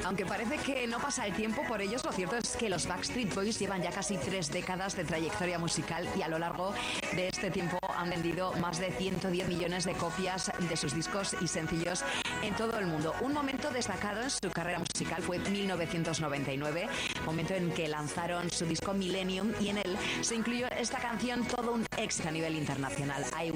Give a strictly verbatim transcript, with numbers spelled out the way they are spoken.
Aunque parece que no pasa el tiempo por ellos, lo cierto es que los Backstreet Boys llevan ya casi tres décadas de trayectoria musical y a lo largo de este tiempo han vendido más de ciento diez millones de copias de sus discos y sencillos en todo el mundo. Un momento destacado en su carrera musical fue mil novecientos noventa y nueve, momento en que lanzaron su disco Millennium y en él se incluyó esta canción, todo un éxito a nivel internacional, I